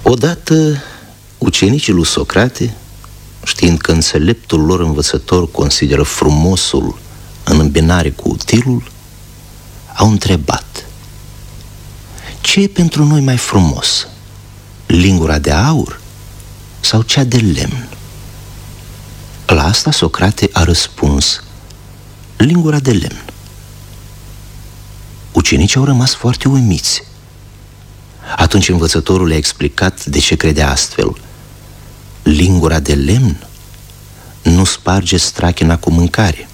Odată, ucenicii lui Socrate, știind că înțeleptul lor învățător consideră frumosul în îmbinare cu utilul, au întrebat: ce e pentru noi mai frumos, lingura de aur sau cea de lemn? La asta Socrate a răspuns: lingura de lemn. Ucenicii au rămas foarte uimiți. Atunci învățătorul le-a explicat de ce credea astfel. Lingura de lemn nu sparge strachina cu mâncare.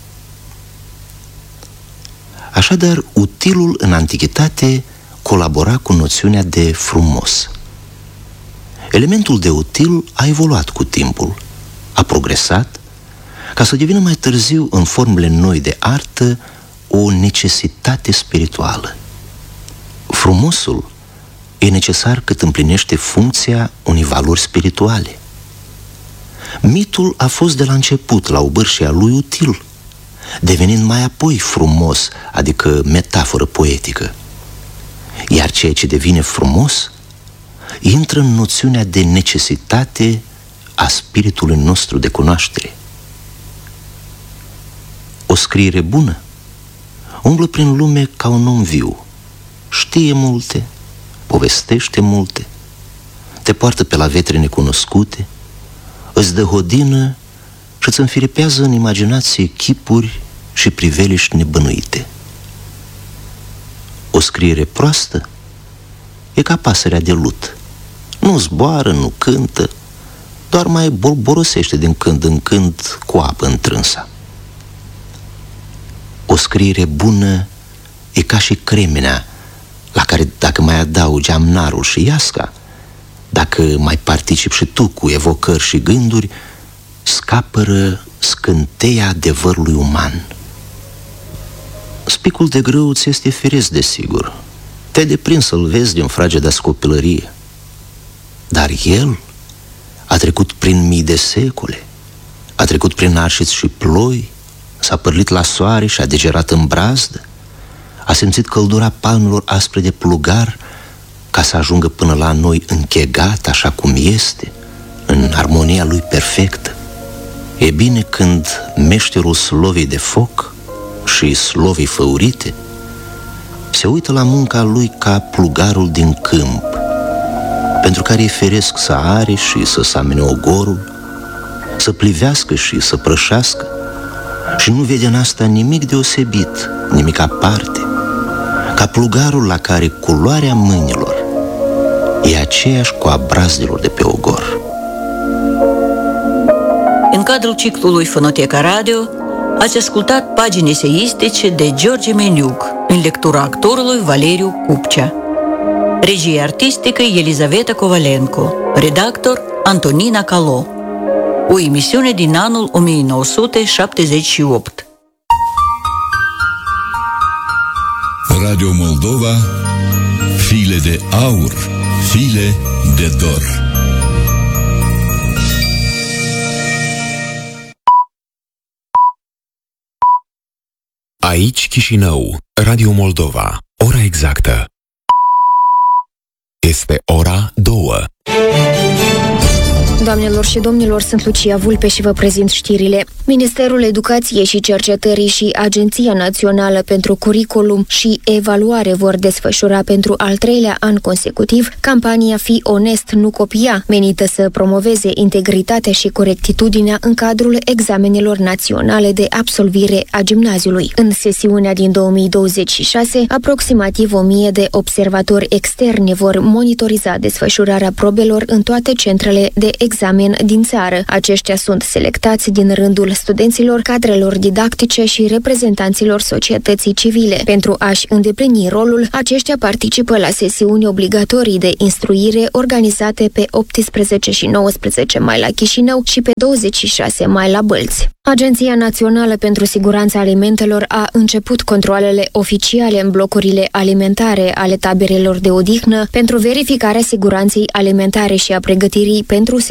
Așadar, utilul în antichitate colabora cu noțiunea de frumos. Elementul de util a evoluat cu timpul, a progresat, ca să devină mai târziu, în formele noi de artă, o necesitate spirituală. Frumosul e necesar cât împlinește funcția unei valori spirituale. Mitul a fost de la început la obârșia lui util, devenind mai apoi frumos, adică metaforă poetică. Iar ceea ce devine frumos intră în noțiunea de necesitate a spiritului nostru de cunoaștere. O scriere bună umblă prin lume ca un om viu, știe multe, povestește multe, te poartă pe la vetre necunoscute, îți dă hodină și îți înfiripează în imaginație chipuri și priveliști nebănuite. O scriere proastă e ca pasărea de lut. Nu zboară, nu cântă, doar mai bolborosește din când în când cu apă întrânsa. O scriere bună e ca și cremenea, la care dacă mai adaugi amnarul și iasca, dacă mai participi și tu cu evocări și gânduri, scapără scânteia adevărului uman. Spicul de grâu ți este firesc, desigur. Te-ai deprins să-l vezi din frageda copilărie. Dar el a trecut prin mii de secole, a trecut prin arșiți și ploi, s-a părlit la soare și a degerat în brazdă, a simțit căldura palmelor aspre de plugar, ca să ajungă până la noi închegat așa cum este, în armonia lui perfectă. E bine când meșterul slovei de foc și slovei făurite se uită la munca lui ca plugarul din câmp, pentru care e firesc să are și să samene ogorul, să plivească și să prășească, și nu vede în asta nimic deosebit, nimic aparte, ca plugarul la care culoarea mâinilor e aceeași cu a brazdelor de pe ogor. În cadrul ciclului Fonoteca Radio ați ascultat pagini eseistice de George Meniuc, în lectura actorului Valeriu Cupcea. Regie artistică Elizaveta Kovalenko, redactor Antonina Calo. O emisiune din anul 1978. Radio Moldova, file de aur, file de dor. Aici Chișinău, Radio Moldova, ora exactă. Este ora 2. Doamnelor și domnilor, sunt Lucia Vulpe și vă prezint știrile. Ministerul Educației și Cercetării și Agenția Națională pentru Curiculum și Evaluare vor desfășura pentru al 3-lea an consecutiv campania Fii onest, nu copia, menită să promoveze integritatea și corectitudinea în cadrul examenelor naționale de absolvire a gimnaziului. În sesiunea din 2026, aproximativ 1000 de observatori externi vor monitoriza desfășurarea probelor în toate centrele de examen din țară. Aceștia sunt selectați din rândul studenților, cadrelor didactice și reprezentanților societății civile. Pentru a-și îndeplini rolul, aceștia participă la sesiuni obligatorii de instruire organizate pe 18 și 19 mai la Chișinău și pe 26 mai la Bălți. Agenția Națională pentru Siguranța Alimentelor a început controalele oficiale în blocurile alimentare ale taberelor de odihnă pentru verificarea siguranței alimentare și a pregătirii pentru sezonul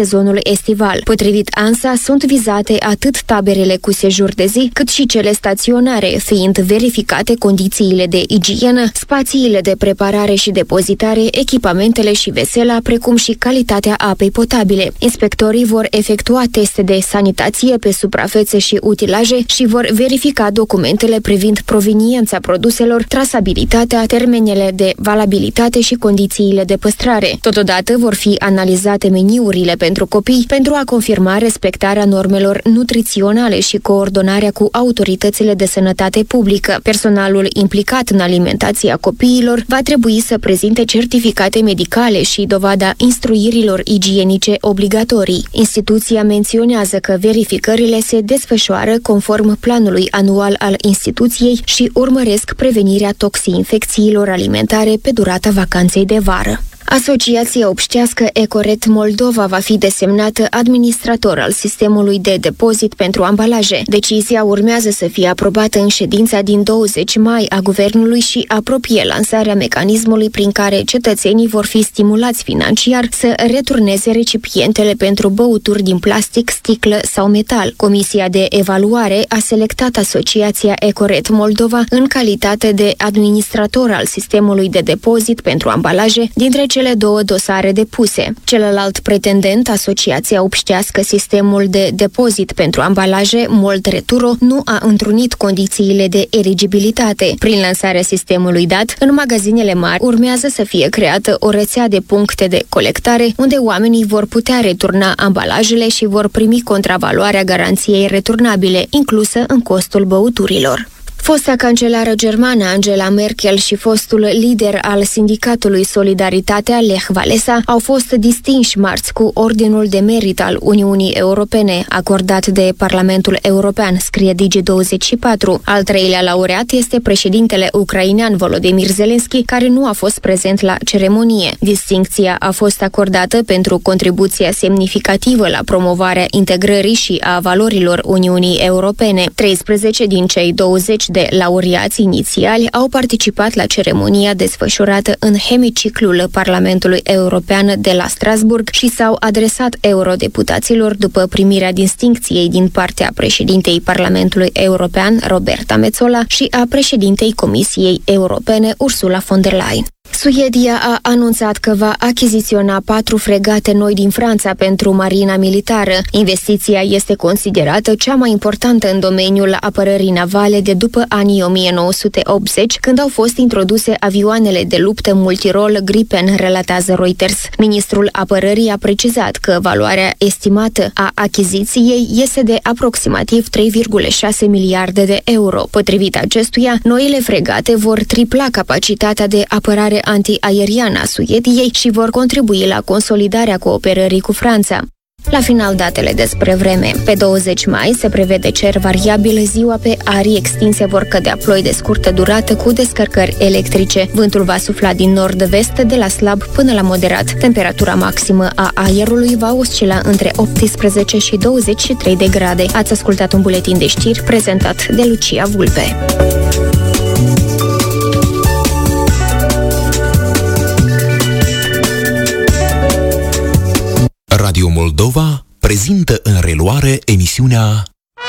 sezonul estival. Potrivit ANSA, sunt vizate atât taberele cu sejur de zi, cât și cele staționare, fiind verificate condițiile de igienă, spațiile de preparare și depozitare, echipamentele și vesela, precum și calitatea apei potabile. Inspectorii vor efectua teste de sanitație pe suprafețe și utilaje și vor verifica documentele privind proveniența produselor, trasabilitatea, termenele de valabilitate și condițiile de păstrare. Totodată vor fi analizate meniurile pentru copii pentru a confirma respectarea normelor nutriționale și coordonarea cu autoritățile de sănătate publică. Personalul implicat în alimentația copiilor va trebui să prezinte certificate medicale și dovada instruirilor igienice obligatorii. Instituția menționează că verificările se desfășoară conform planului anual al instituției și urmăresc prevenirea toxinfecțiilor alimentare pe durata vacanței de vară. Asociația obștească Ecoret Moldova va fi desemnată administrator al sistemului de depozit pentru ambalaje. Decizia urmează să fie aprobată în ședința din 20 mai a Guvernului și apropie lansarea mecanismului prin care cetățenii vor fi stimulați financiar să returneze recipientele pentru băuturi din plastic, sticlă sau metal. Comisia de evaluare a selectat Asociația Ecoret Moldova în calitate de administrator al sistemului de depozit pentru ambalaje dintre cele două dosare depuse. Celălalt pretendent, Asociația obștească Sistemul de Depozit pentru Ambalaje, Mold Returo, nu a întrunit condițiile de eligibilitate. Prin lansarea sistemului dat, în magazinele mari urmează să fie creată o rețea de puncte de colectare unde oamenii vor putea returna ambalajele și vor primi contravaloarea garanției returnabile, inclusă în costul băuturilor. Fosta cancelară germană Angela Merkel și fostul lider al sindicatului Solidaritatea, Lech Walesa, au fost distinși marți cu Ordinul de Merit al Uniunii Europene, acordat de Parlamentul European, scrie Digi24. Al treilea laureat este președintele ucrainean Volodymyr Zelensky, care nu a fost prezent la ceremonie. Distincția a fost acordată pentru contribuția semnificativă la promovarea integrării și a valorilor Uniunii Europene. 13 din cei 20 de laureați inițiali au participat la ceremonia desfășurată în hemiciclul Parlamentului European de la Strasburg și s-au adresat eurodeputaților după primirea distincției din partea președintei Parlamentului European, Roberta Metsola, și a președintei Comisiei Europene, Ursula von der Leyen. Suedia a anunțat că va achiziționa 4 fregate noi din Franța pentru marina militară. Investiția este considerată cea mai importantă în domeniul apărării navale de după anii 1980, când au fost introduse avioanele de luptă multirol Gripen, relatează Reuters. Ministrul apărării a precizat că valoarea estimată a achiziției este de aproximativ 3,6 miliarde de euro. Potrivit acestuia, noile fregate vor tripla capacitatea de apărare antiaeriană a Suediei și vor contribui la consolidarea cooperării cu Franța. La final, datele despre vreme. Pe 20 mai se prevede cer variabil, ziua pe arii extinse vor cădea ploi de scurtă durată cu descărcări electrice. Vântul va sufla din nord-vest de la slab până la moderat. Temperatura maximă a aerului va oscila între 18 și 23 de grade. Ați ascultat un buletin de știri prezentat de Lucia Vulpe. Radio Moldova prezintă în reluare emisiunea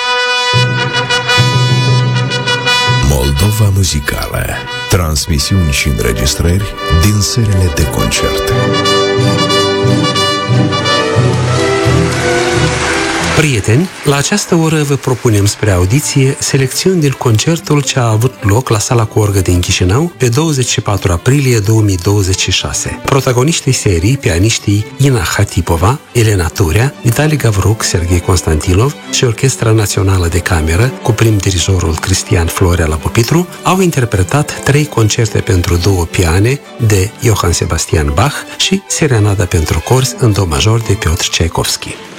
Moldova Muzicală. Transmisiuni și înregistrări din serile de concerte. Prieteni, la această oră vă propunem spre audiție selecțiuni din concertul ce a avut loc la Sala cu Orgă din Chișinău pe 24 aprilie 2026. Protagoniștii serii, pianiștii Ina Hatipova, Elena Turea, Vitali Gavruc, Serghei Constantinov și Orchestra Națională de Cameră, cu prim-dirijorul Cristian Florea la pupitru, au interpretat 3 concerte pentru 2 piane de Johann Sebastian Bach și Serenada pentru cors în do major de Piotr Tchaikovsky.